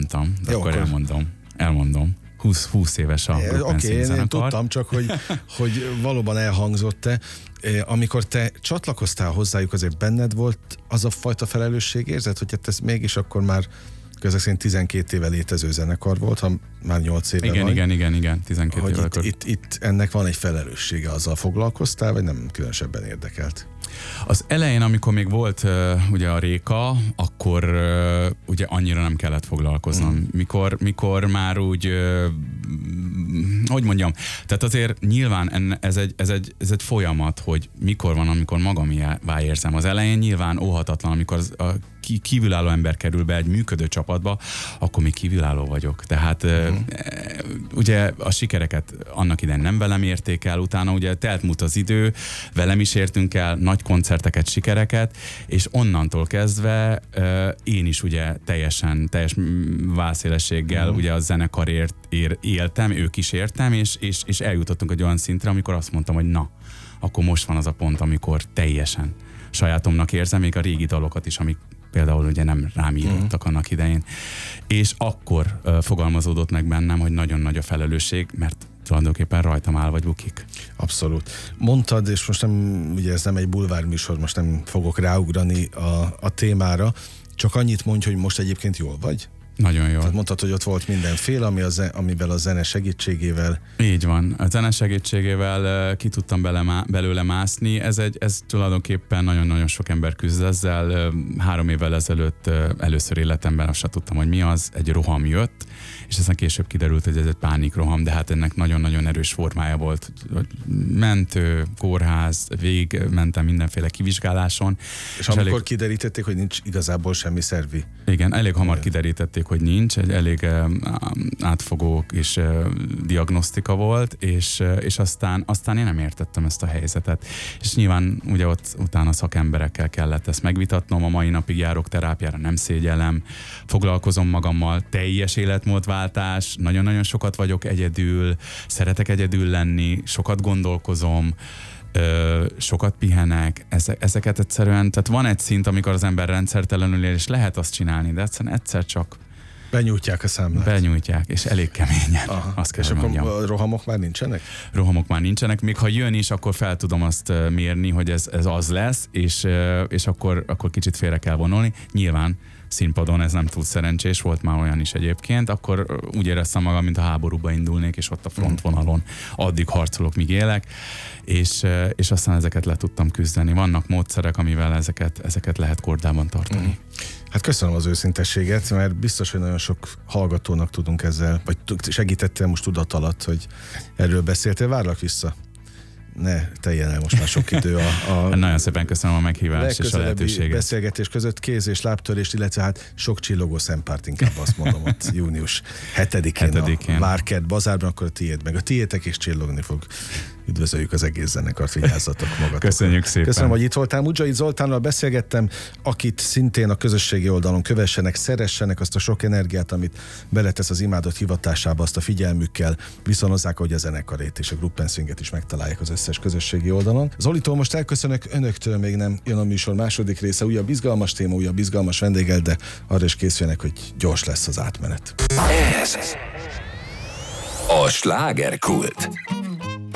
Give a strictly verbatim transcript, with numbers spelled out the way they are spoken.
mondtam, de Jó, akkor, akkor elmondom. Elmondom. húsz, húsz éves a Group Oké, okay, én tudtam, csak hogy, hogy valóban elhangzott-e. Amikor te csatlakoztál hozzájuk, azért benned volt az a fajta felelősségérzet, hogy hát ez mégis akkor már közök szerint tizenkét éve létező zenekar volt, ha már nyolc éve igen, van. Igen, igen, igen, tizenkét éve. Hogy itt, akkor... itt, itt ennek van egy felelőssége, azzal foglalkoztál, vagy nem különösebben érdekelt? Az elején, amikor még volt uh, ugye a Réka, akkor uh, ugye annyira nem kellett foglalkoznom. Mm. Mikor, mikor már úgy, uh, hogy mondjam, tehát azért nyilván enne, ez, egy, ez, egy, ez egy folyamat, hogy mikor van, amikor magamvá érzem. Az elején nyilván óhatatlan, amikor az, a kívülálló ember kerül be egy működő csapatba, akkor még kívülálló vagyok. Tehát mm. ugye a sikereket annak idején nem velem érték el, utána ugye telt múlt az idő, velem is értünk el nagy koncerteket, sikereket, és onnantól kezdve én is ugye teljesen, teljes válszélességgel mm. ugye a zenekarért ér, éltem, ők is értem, és, és, és eljutottunk egy olyan szintre, amikor azt mondtam, hogy na, akkor most van az a pont, amikor teljesen sajátomnak érzem, még a régi dalokat is, amik például ugye nem rám írottak uh-huh. annak idején. És akkor uh, fogalmazódott meg bennem, hogy nagyon nagy a felelősség, mert tulajdonképpen rajtam áll vagy bukik. Abszolút. Mondtad, és most nem, ugye ez nem egy bulvárműsor, most nem fogok ráugrani a, a témára, csak annyit mondj, hogy most egyébként jól vagy? Nagyon jó. Tehát mondtad, hogy ott volt mindenféle, ami a ze- amivel a zene segítségével... Így van. A zene segítségével uh, ki tudtam bele má- belőle mászni. Ez, egy, ez tulajdonképpen nagyon-nagyon sok ember küzd ezzel. Uh, három évvel ezelőtt uh, először életemben azt sem tudtam, hogy mi az. Egy roham jött, és aztán később kiderült, hogy ez egy pánikroham, de hát ennek nagyon-nagyon erős formája volt. Mentő, kórház, végig mentem mindenféle kivizsgáláson. És, és amikor elég... kiderítették, hogy nincs igazából semmi szervi. Igen, elég hamar kiderítették, hogy nincs, egy elég uh, átfogó és uh, diagnosztika volt, és, uh, és aztán, aztán én nem értettem ezt a helyzetet. És nyilván ugye ott utána szakemberekkel kellett ezt megvitatnom, a mai napig járok terápiára, nem szégyellem, foglalkozom magammal, teljes életmódváltás, nagyon-nagyon sokat vagyok egyedül, szeretek egyedül lenni, sokat gondolkozom, Ö, sokat pihenek, ezeket egyszerűen, tehát van egy szint, amikor az ember rendszertelenül él, és lehet azt csinálni, de egyszerűen egyszer csak benyújtják a számlát. Benyújtják, és elég keményen. Aha. Azt kell, és akkor mondjam. Rohamok már nincsenek? Rohamok már nincsenek, még ha jön is, akkor fel tudom azt mérni, hogy ez, ez az lesz, és, és akkor, akkor kicsit félre kell vonulni. Nyilván színpadon ez nem túl szerencsés, volt már olyan is egyébként, akkor úgy éreztem magam, mint a háborúba indulnék, és ott a frontvonalon addig harcolok, míg élek, és, és aztán ezeket le tudtam küzdeni. Vannak módszerek, amivel ezeket, ezeket lehet kordában tartani. Mm. Hát köszönöm az őszintességet, mert biztos, hogy nagyon sok hallgatónak tudunk ezzel, vagy segítettél most tudat alatt, hogy erről beszéltél, várlak vissza. Ne teljen el most már sok idő a... a nagyon szépen köszönöm a meghívást és a lehetőséget. Beszélgetés között kéz- és lábtörést, illetve hát sok csillogó szempárt, inkább azt mondom, ott június hetedikén, hetedikén. A Várkert bazárban, akkor a tiéd meg a tiétek is csillogni fog. Üdvözöljük az egész zenekart, vigyázzatok magatokra. Köszönjük szépen. Köszönöm, hogy itt voltál. Mudzsai Zoltánnal beszélgettem, akit szintén a közösségi oldalon kövessenek, szeressenek azt a sok energiát, amit beletesz az imádott hivatásába, azt a figyelmükkel viszonozzák, hogy a zenekarét és a Group Swinget is megtalálják az összes közösségi oldalon. Zolitól most elköszönök, önöktől még nem jön a műsor második része, újabb izgalmas téma, újabb izgalmas vendéggel, de arra is készüljenek, hogy gyors lesz az átmenet. Ez a Slágerkult.